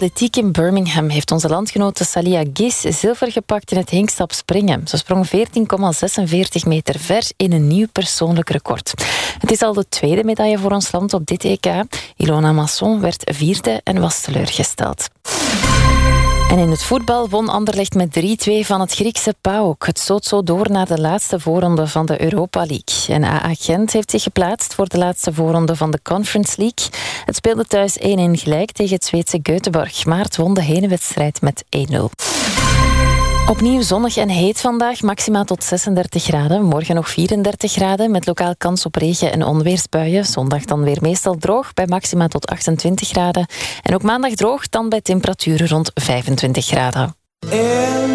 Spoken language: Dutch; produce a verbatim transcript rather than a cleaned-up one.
atletiek in Birmingham heeft onze landgenote Salia Gis zilver gepakt in het hinkstap springen. Ze sprong veertien komma zesenveertig meter ver in een nieuw persoonlijk record. Het is al de tweede medaille voor ons land op dit E K. Ilona Masson werd vierde en was teleurgesteld. En in het voetbal won Anderlecht met drie-twee van het Griekse PAOK. Het stoot zo door naar de laatste voorronde van de Europa League. En A A Gent heeft zich geplaatst voor de laatste voorronde van de Conference League. Het speelde thuis één-één gelijk tegen het Zweedse Göteborg, maar het won de heenwedstrijd met één-nul. Opnieuw zonnig en heet vandaag, maxima tot zesendertig graden. Morgen nog vierendertig graden, met lokaal kans op regen- en onweersbuien. Zondag dan weer meestal droog, bij maxima tot achtentwintig graden. En ook maandag droog, dan bij temperaturen rond vijfentwintig graden.